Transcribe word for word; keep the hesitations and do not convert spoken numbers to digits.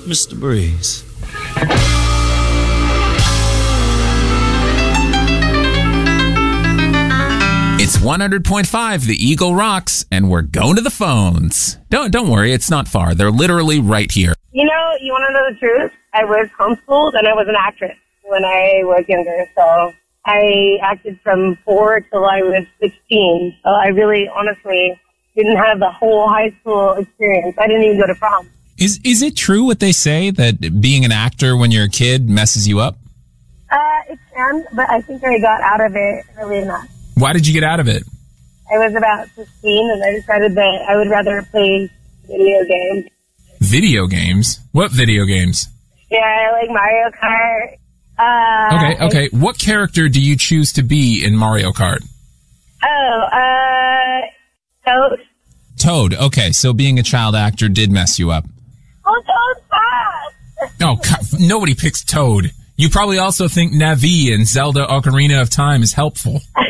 Mister Breeze? It's one hundred point five, The Eagle rocks, and we're going to the phones. Don't don't worry, it's not far. They're literally right here. You know, you want to know the truth? I was homeschooled and I was an actress when I was younger. So I acted from four till I was sixteen. So I really, honestly, didn't have the whole high school experience. I didn't even go to prom. Is is it true what they say, that being an actor when you're a kid messes you up? Uh, it can, but I think I got out of it early enough. Why did you get out of it? I was about fifteen, and I decided that I would rather play video games. Video games? What video games? Yeah, like Mario Kart. Uh, okay, okay. What character do you choose to be in Mario Kart? Oh, uh, Toad. Toad. Okay, so being a child actor did mess you up. Oh, Toad's fast! Oh, God, nobody picks Toad. You probably also think Navi in Zelda Ocarina of Time is helpful.